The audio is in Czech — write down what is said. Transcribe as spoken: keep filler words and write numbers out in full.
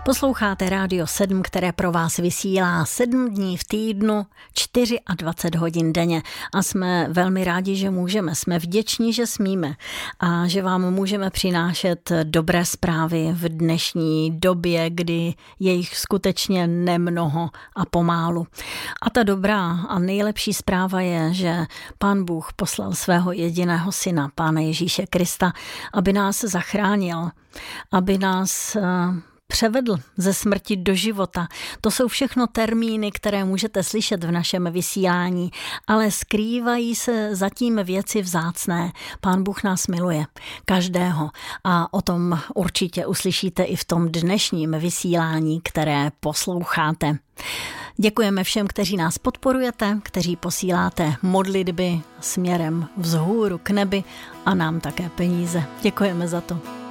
Posloucháte Rádio sedm, které pro vás vysílá sedm dní v týdnu, dvacet čtyři hodin denně. A jsme velmi rádi, že můžeme. Jsme vděční, že smíme a že vám můžeme přinášet dobré zprávy v dnešní době, kdy je jich skutečně nemnoho a pomálu. A ta dobrá a nejlepší zpráva je, že Pán Bůh poslal svého jediného syna, Pána Ježíše Krista, aby nás zachránil, aby nás převedl ze smrti do života. To jsou všechno termíny, které můžete slyšet v našem vysílání, ale skrývají se zatím věci vzácné. Pán Bůh nás miluje, každého, a o tom určitě uslyšíte i v tom dnešním vysílání, které posloucháte. Děkujeme všem, kteří nás podporujete, kteří posíláte modlitby směrem vzhůru k nebi a nám také peníze. Děkujeme za to.